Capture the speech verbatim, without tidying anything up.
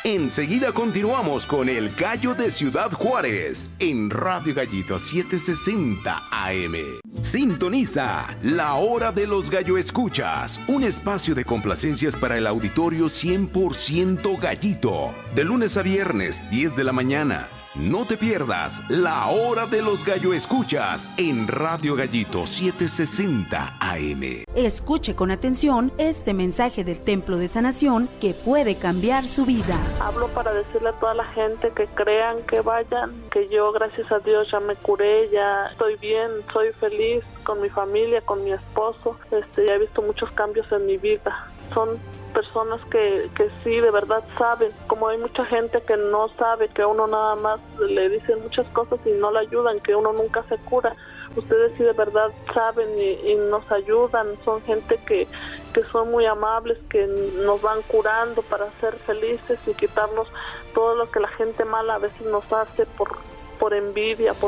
Enseguida continuamos con El Gallo de Ciudad Juárez en Radio Gallito setecientos sesenta A M. Sintoniza La Hora de los Gallo Escuchas, un espacio de complacencias para el auditorio cien por ciento gallito, de lunes a viernes, diez de la mañana. No te pierdas La Hora de los Gallo Escuchas en Radio Gallito setecientos sesenta A M. Escuche con atención este mensaje del Templo de Sanación que puede cambiar su vida. Hablo para decirle a toda la gente que crean, que vayan, que yo, gracias a Dios, ya me curé, ya estoy bien, soy feliz con mi familia, con mi esposo. Este, ya he visto muchos cambios en mi vida. Son personas que, que sí de verdad saben, como hay mucha gente que no sabe, que a uno nada más le dicen muchas cosas y no le ayudan, que uno nunca se cura. Ustedes sí de verdad saben y, y nos ayudan, son gente que, que son muy amables, que nos van curando para ser felices y quitarnos todo lo que la gente mala a veces nos hace por, por envidia, por